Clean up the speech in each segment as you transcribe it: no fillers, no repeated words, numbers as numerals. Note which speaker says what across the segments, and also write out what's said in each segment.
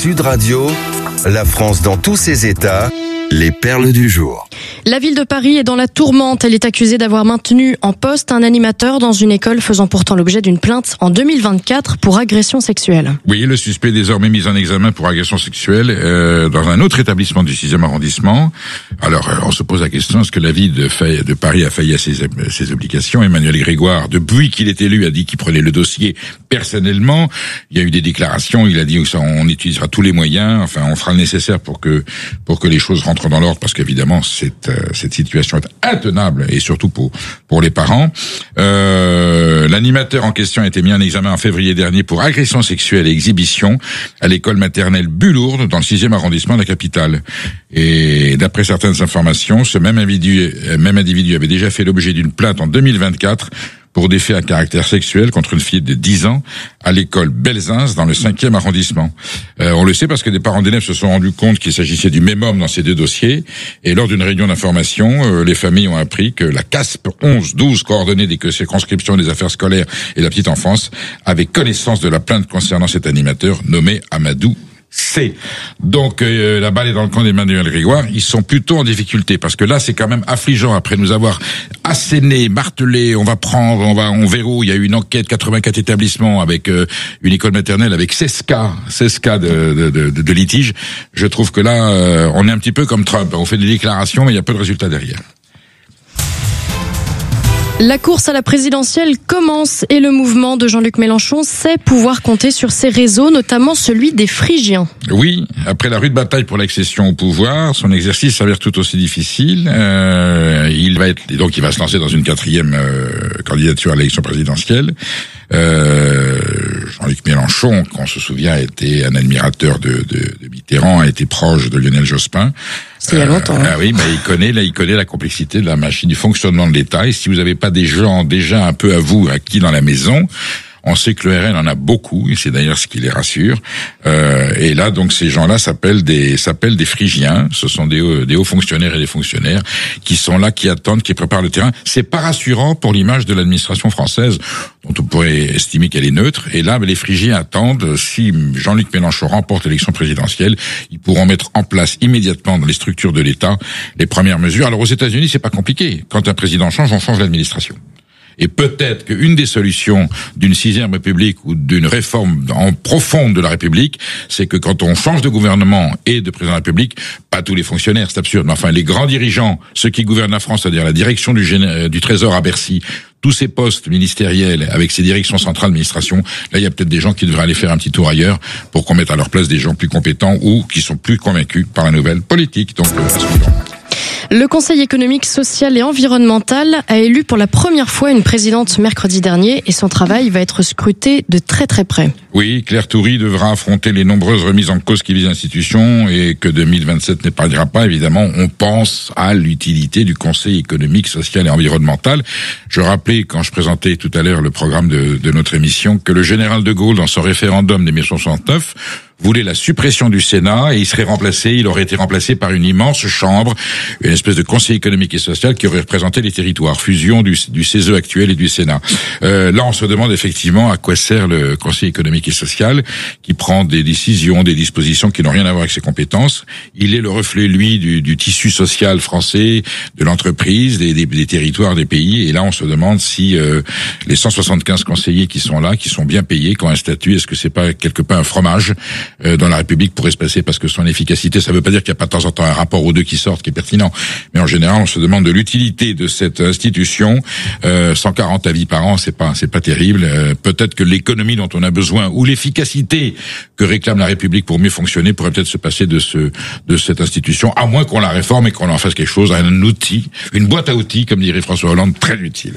Speaker 1: Sud Radio, la France dans tous ses états, les perles du jour.
Speaker 2: La ville de Paris est dans la tourmente. Elle est accusée d'avoir maintenu en poste un animateur dans une école faisant pourtant l'objet d'une plainte en 2024 pour agression sexuelle.
Speaker 3: Oui, le suspect est désormais mis en examen pour agression sexuelle dans un autre établissement du 6e arrondissement. Alors, on se pose la question, est-ce que la ville de Paris a failli à ses obligations? Emmanuel Grégoire, depuis qu'il est élu, a dit qu'il prenait le dossier personnellement. Il y a eu des déclarations, il a dit qu'on utilisera tous les moyens, enfin on fera le nécessaire pour que les choses rentrent dans l'ordre, parce qu'évidemment cette situation est intenable, et surtout pour les parents. L'animateur en question a été mis en examen en février dernier pour agression sexuelle et exhibition à l'école maternelle Bulourde dans le 6e arrondissement de la capitale. Et d'après certaines informations, ce même individu avait déjà fait l'objet d'une plainte en 2024 pour des faits à caractère sexuel contre une fille de 10 ans à l'école Belzins dans le 5e arrondissement. On le sait parce que des parents d'élèves se sont rendus compte qu'il s'agissait du même homme dans ces deux dossiers, et lors d'une réunion d'information, les familles ont appris que la CASP 11-12, coordonnée des circonscriptions des affaires scolaires et de la petite enfance, avait connaissance de la plainte concernant cet animateur nommé Amadou C. Donc la balle est dans le camp d'Emmanuel Grégoire. Ils sont plutôt en difficulté, parce que là c'est quand même affligeant, après nous avoir asséné, martelé, on verrouille. Il y a eu une enquête, 84 établissements avec une école maternelle avec 16 cas de litige. Je trouve que là on est un petit peu comme Trump, on fait des déclarations mais il y a peu de résultats derrière.
Speaker 2: La course à la présidentielle commence et le mouvement de Jean-Luc Mélenchon sait pouvoir compter sur ses réseaux, notamment celui des Phrygiens.
Speaker 3: Oui, après la rude bataille pour l'accession au pouvoir, son exercice s'avère tout aussi difficile. Il va se lancer dans une 4e candidature à l'élection présidentielle. Jean-Luc Mélenchon, qu'on se souvient, a été un admirateur de Mitterrand, a été proche de Lionel Jospin.
Speaker 2: C'était il y a longtemps.
Speaker 3: Ah oui, mais il connaît la complexité de la machine, du fonctionnement de l'État. Et si vous n'avez pas des gens déjà un peu à vous, acquis dans la maison, on sait que le RN en a beaucoup, et c'est d'ailleurs ce qui les rassure. Et là, donc, ces gens-là s'appellent des Phrygiens. Ce sont des hauts fonctionnaires et des fonctionnaires qui sont là, qui attendent, qui préparent le terrain. C'est pas rassurant pour l'image de l'administration française, dont on pourrait estimer qu'elle est neutre. Et là, les Phrygiens attendent, si Jean-Luc Mélenchon remporte l'élection présidentielle, ils pourront mettre en place immédiatement dans les structures de l'État les premières mesures. Alors aux États-Unis, c'est pas compliqué. Quand un président change, on change l'administration. Et peut-être qu'une des solutions d'une 6e République ou d'une réforme en profonde de la République, c'est que quand on change de gouvernement et de président de la République, pas tous les fonctionnaires, c'est absurde, mais enfin les grands dirigeants, ceux qui gouvernent la France, c'est-à-dire la direction du Trésor à Bercy, tous ces postes ministériels avec ces directions centrales d'administration, là il y a peut-être des gens qui devraient aller faire un petit tour ailleurs pour qu'on mette à leur place des gens plus compétents ou qui sont plus convaincus par la nouvelle politique. Donc à suivre.
Speaker 2: Le Conseil économique, social et environnemental a élu pour la première fois une présidente mercredi dernier, et son travail va être scruté de très très près.
Speaker 3: Oui, Claire Toury devra affronter les nombreuses remises en cause qui visent l'institution, et que 2027 n'épargnera pas, évidemment. On pense à l'utilité du Conseil économique, social et environnemental. Je rappelais, quand je présentais tout à l'heure le programme de notre émission, que le général de Gaulle, dans son référendum de 1969, voulait la suppression du Sénat, et il aurait été remplacé par une immense chambre, une espèce de conseil économique et social qui aurait représenté les territoires, fusion du CESE actuel et du Sénat. Là, on se demande effectivement à quoi sert le conseil économique et social, qui prend des décisions, des dispositions qui n'ont rien à voir avec ses compétences. Il est le reflet, lui, du tissu social français, de l'entreprise, des territoires, des pays, et là, on se demande si les 175 conseillers qui sont là, qui sont bien payés, qui ont un statut, est-ce que c'est pas quelque part un fromage dans la République pourrait se passer, parce que son efficacité, ça veut pas dire qu'il n'y a pas de temps en temps un rapport ou deux qui sortent qui est pertinent, mais en général on se demande de l'utilité de cette institution. 140 avis par an, c'est pas terrible. Peut-être que l'économie dont on a besoin ou l'efficacité que réclame la République pour mieux fonctionner pourrait peut-être se passer de cette institution, à moins qu'on la réforme et qu'on en fasse quelque chose, un outil, une boîte à outils, comme dirait François Hollande, très utile.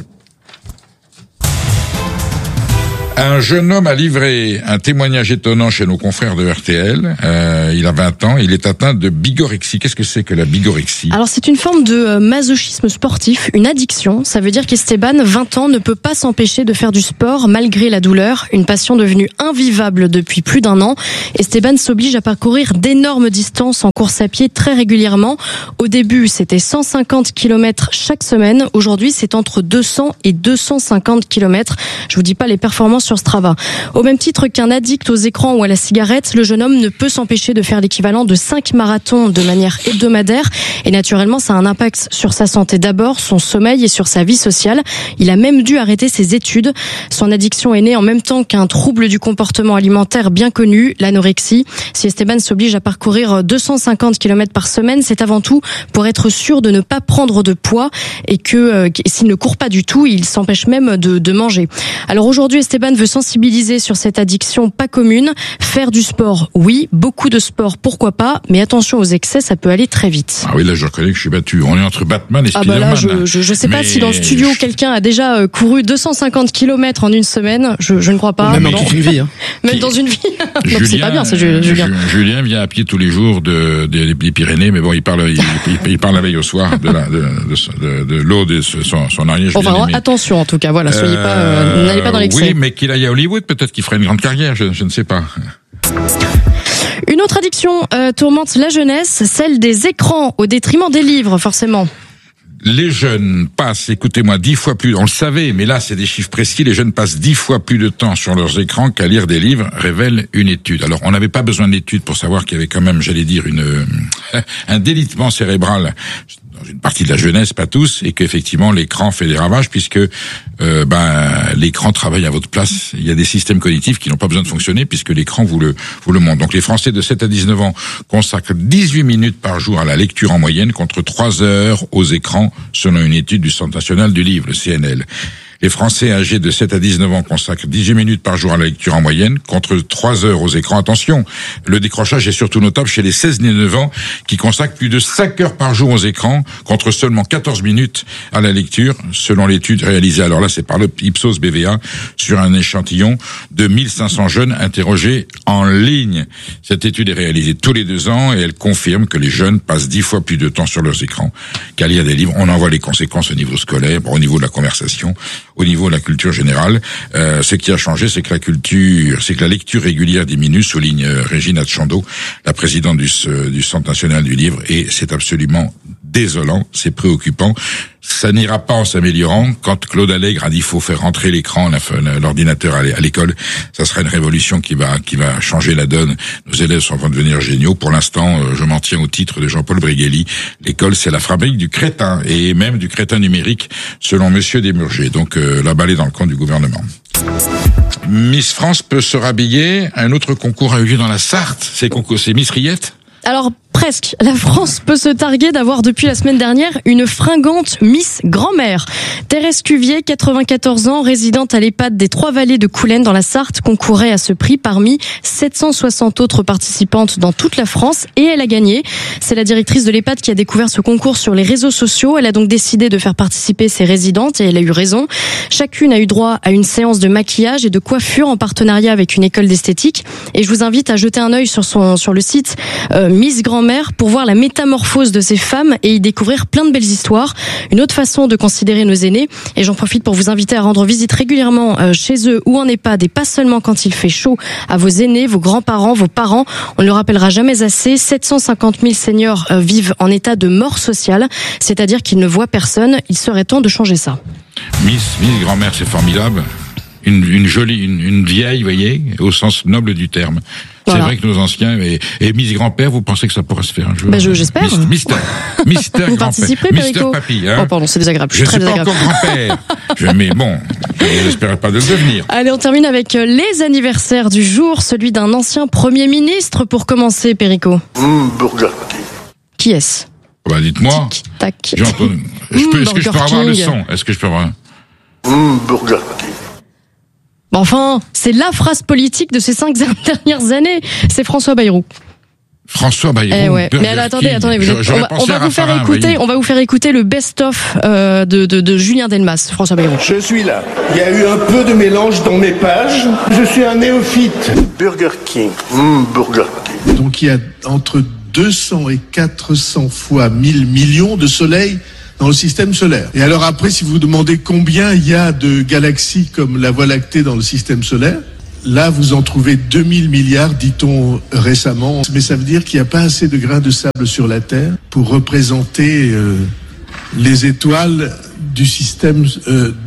Speaker 3: Un jeune homme a livré un témoignage étonnant chez nos confrères de RTL. Il a 20 ans, il est atteint de bigorexie. Qu'est-ce que c'est que la bigorexie ?
Speaker 2: Alors c'est une forme de masochisme sportif, une addiction. Ça veut dire qu'Esteban, 20 ans, ne peut pas s'empêcher de faire du sport malgré la douleur. Une passion devenue invivable depuis plus d'1 an. Esteban s'oblige à parcourir d'énormes distances en course à pied très régulièrement. Au début, c'était 150 km chaque semaine. Aujourd'hui, c'est entre 200 et 250 km. Je vous dis pas les performances sur Strava. Au même titre qu'un addict aux écrans ou à la cigarette, le jeune homme ne peut s'empêcher de faire l'équivalent de 5 marathons de manière hebdomadaire. Et naturellement, ça a un impact sur sa santé d'abord, son sommeil et sur sa vie sociale. Il a même dû arrêter ses études. Son addiction est née en même temps qu'un trouble du comportement alimentaire bien connu, l'anorexie. Si Esteban s'oblige à parcourir 250 km par semaine, c'est avant tout pour être sûr de ne pas prendre de poids et que s'il ne court pas du tout, il s'empêche même de manger. Alors aujourd'hui, Esteban veut sensibiliser sur cette addiction pas commune. Faire du sport, oui, beaucoup de sport, pourquoi pas, mais attention aux excès, ça peut aller très vite.
Speaker 3: Ah oui, là je reconnais que je suis battu. On est entre Batman et Spider-Man.
Speaker 2: Là, je sais pas si dans le studio quelqu'un a déjà couru 250 km en une semaine. Je ne crois pas.
Speaker 4: Même dans une vie. Hein.
Speaker 2: Même dans une vie. Donc c'est pas bien, ça, Julien.
Speaker 3: Julien vient à pied tous les jours des Pyrénées, mais bon, il parle la veille au soir de l'eau de son arrière.
Speaker 2: Enfin, attention en tout cas. Voilà, soyez pas, n'allez pas dans l'excès.
Speaker 3: Oui, mais qu'il aille à Hollywood, peut-être qu'il ferait une grande carrière. Je ne sais pas.
Speaker 2: Une autre addiction tourmente la jeunesse, celle des écrans au détriment des livres, forcément.
Speaker 3: Les jeunes passent, écoutez-moi, 10 fois plus, on le savait, mais là c'est des chiffres précis, les jeunes passent 10 fois plus de temps sur leurs écrans qu'à lire des livres, révèle une étude. Alors on n'avait pas besoin d'études pour savoir qu'il y avait quand même, j'allais dire, un délitement cérébral dans une partie de la jeunesse, pas tous, et qu'effectivement l'écran fait des ravages puisque l'écran travaille à votre place. Il y a des systèmes cognitifs qui n'ont pas besoin de fonctionner puisque l'écran vous le montre. Donc les Français de 7 à 19 ans consacrent 18 minutes par jour à la lecture en moyenne contre 3 heures aux écrans selon une étude du Centre national du livre, le CNL. Les Français âgés de 7 à 19 ans consacrent 18 minutes par jour à la lecture en moyenne, contre 3 heures aux écrans. Attention, le décrochage est surtout notable chez les 16-19 ans, qui consacrent plus de 5 heures par jour aux écrans, contre seulement 14 minutes à la lecture, selon l'étude réalisée. Alors là, c'est par le Ipsos BVA, sur un échantillon de 1500 jeunes interrogés en ligne. Cette étude est réalisée tous les 2 ans, et elle confirme que les jeunes passent 10 fois plus de temps sur leurs écrans qu'à lire des livres. On en voit les conséquences au niveau scolaire, au niveau de la conversation, au niveau de la culture générale. Ce qui a changé, c'est que la lecture régulière diminue, souligne Régine Hatchando, la présidente du Centre national du livre, et c'est absolument désolant, c'est préoccupant. Ça n'ira pas en s'améliorant. Quand Claude Allègre a dit qu'il faut faire rentrer l'écran, l'ordinateur à l'école, ça sera une révolution qui va changer la donne. Nos élèves sont en train de devenir géniaux. Pour l'instant, je m'en tiens au titre de Jean-Paul Bréguely. L'école, c'est la fabrique du crétin, et même du crétin numérique, selon Monsieur Desmurger. Donc la balle est dans le camp du gouvernement. Miss France peut se rhabiller. Un autre concours a eu lieu dans la Sarthe. C'est Miss Riette.
Speaker 2: Alors, presque. La France peut se targuer d'avoir depuis la semaine dernière une fringante Miss Grand-mère. Thérèse Cuvier, 94 ans, résidente à l'EHPAD des Trois-Vallées de Coulennes dans la Sarthe, concourait à ce prix parmi 760 autres participantes dans toute la France, et elle a gagné. C'est la directrice de l'EHPAD qui a découvert ce concours sur les réseaux sociaux. Elle a donc décidé de faire participer ses résidentes, et elle a eu raison. Chacune a eu droit à une séance de maquillage et de coiffure en partenariat avec une école d'esthétique. Et je vous invite à jeter un œil sur le site Miss Grand-mère pour voir la métamorphose de ces femmes et y découvrir plein de belles histoires. Une autre façon de considérer nos aînés, et j'en profite pour vous inviter à rendre visite régulièrement chez eux ou en EHPAD, et pas seulement quand il fait chaud, à vos aînés, vos grands-parents, vos parents. On ne le rappellera jamais assez, 750 000 seniors vivent en état de mort sociale, c'est-à-dire qu'ils ne voient personne. Il serait temps de changer ça.
Speaker 3: Miss Grand-mère, c'est formidable. Une jolie, une vieille, vous voyez, au sens noble du terme. Voilà. C'est vrai que nos anciens et Miss Grand-père, vous pensez que ça pourra se faire un jour?
Speaker 2: J'espère.
Speaker 3: Mister
Speaker 2: vous participez,
Speaker 3: Mister Papy, hein.
Speaker 2: Oh pardon, c'est désagréable.
Speaker 3: Je suis pas encore grand-père. Mais bon, je n'espérais pas de le devenir.
Speaker 2: Allez, on termine avec les anniversaires du jour, celui d'un ancien Premier ministre pour commencer, Perico.
Speaker 5: Burger.
Speaker 2: Qui est-ce?
Speaker 3: Bah dites-moi.
Speaker 2: Tic tac.
Speaker 3: Est-ce que je peux avoir le son? Est-ce que je peux avoir
Speaker 5: Burger.
Speaker 2: Enfin, c'est la phrase politique de ces 5 dernières années. C'est François Bayrou.
Speaker 3: François Bayrou.
Speaker 2: Ouais. Mais alors, attendez, on va vous faire écouter le best-of de Julien Delmas, François Bayrou.
Speaker 5: Je suis là. Il y a eu un peu de mélange dans mes pages. Je suis un néophyte. Burger King. Burger King.
Speaker 6: Donc il y a entre 200 et 400 fois 1000 millions de soleils dans le système solaire. Et alors après, si vous demandez combien il y a de galaxies comme la Voie lactée dans le système solaire, là, vous en trouvez 2000 milliards, dit-on récemment. Mais ça veut dire qu'il n'y a pas assez de grains de sable sur la Terre pour représenter les étoiles du système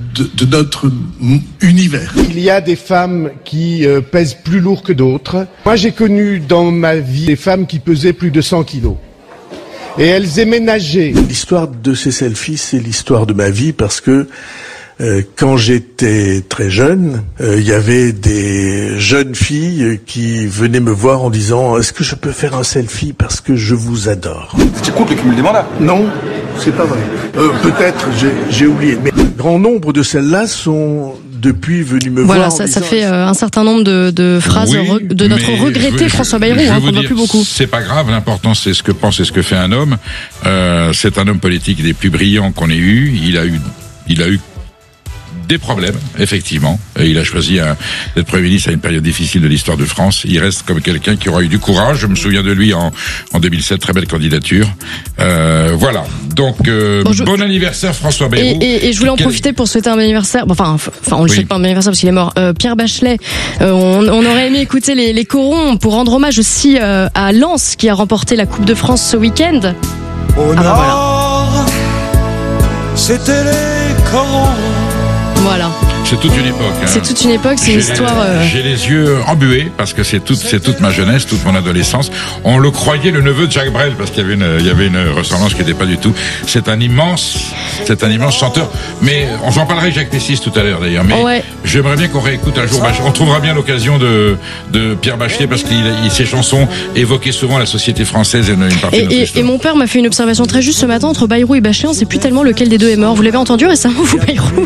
Speaker 6: de notre univers.
Speaker 5: Il y a des femmes qui pèsent plus lourd que d'autres. Moi, j'ai connu dans ma vie des femmes qui pesaient plus de 100 kilos. Et elles aimaient nager.
Speaker 6: L'histoire de ces selfies, c'est l'histoire de ma vie parce que quand j'étais très jeune, il y avait des jeunes filles qui venaient me voir en disant « Est-ce que je peux faire un selfie parce que je vous adore ?»
Speaker 4: Vous étiez contre le cumul des mandats ?
Speaker 6: Non, c'est pas vrai. Peut-être, j'ai oublié. Mais grand nombre de celles-là sont depuis venues me voir.
Speaker 2: Voilà, ça fait un certain nombre de phrases de notre regretté François Bayrou, qu'on ne voit plus beaucoup.
Speaker 3: C'est pas grave, l'important c'est ce que pense et ce que fait un homme. C'est un homme politique des plus brillants qu'on ait eu. Il a eu des problèmes, effectivement. Il a choisi d'être Premier ministre à une période difficile de l'histoire de France. Il reste comme quelqu'un qui aura eu du courage. Je me souviens de lui en 2007, très belle candidature. Voilà. Donc, bon anniversaire François Bayrou.
Speaker 2: Et je voulais en profiter pour souhaiter un anniversaire. Enfin, on le souhaite pas un anniversaire parce qu'il est mort. Pierre Bachelet. On aurait aimé écouter les corons pour rendre hommage aussi à Lens qui a remporté la Coupe de France ce week-end.
Speaker 7: Au nord, c'était les corons.
Speaker 2: Voilà.
Speaker 3: C'est toute une époque. Hein.
Speaker 2: C'est toute une époque, c'est une histoire.
Speaker 3: J'ai les yeux embués parce que c'est toute ma jeunesse, toute mon adolescence. On le croyait le neveu de Jacques Brel parce qu'il y avait une ressemblance qui n'était pas du tout. C'est un immense chanteur. Mais j'en parlerai avec Jacques Pessis tout à l'heure d'ailleurs. Mais j'aimerais bien qu'on réécoute un jour. On trouvera bien l'occasion de Pierre Bachelet parce que ses chansons évoquaient souvent la société française et une partie de notre histoire.
Speaker 2: Et mon père m'a fait une observation très juste ce matin entre Bayrou et Bachelet. On ne sait plus tellement lequel des deux est mort. Vous l'avez entendu récemment, vous, Bayrou?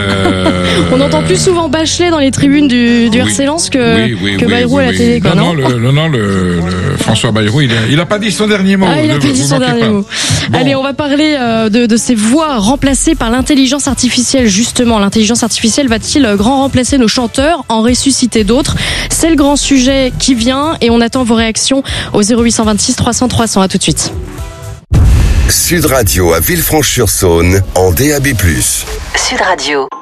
Speaker 2: On entend plus souvent Bachelet dans les tribunes du RC Lens que Bayrou à la télé. Quoi, non,
Speaker 3: le François Bayrou, il a pas dit son dernier mot.
Speaker 2: Il a pas dit son dernier mot. Bon. Allez, on va parler de ces voix remplacées par l'intelligence artificielle. Justement, l'intelligence artificielle va-t-il grand remplacer nos chanteurs, en ressusciter d'autres? C'est le grand sujet qui vient et on attend vos réactions au 0826 300 300. À tout de suite.
Speaker 1: Sud Radio à Villefranche-sur-Saône en DAB+.
Speaker 8: Sud Radio.